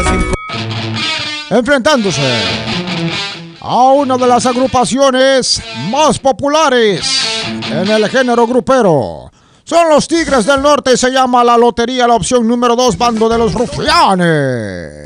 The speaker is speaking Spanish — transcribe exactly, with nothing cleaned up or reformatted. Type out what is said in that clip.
enfrentándose a una de las agrupaciones más populares en el género grupero. Son los Tigres del Norte y se llama La Lotería, la opción número dos, Bando de los Rufianes.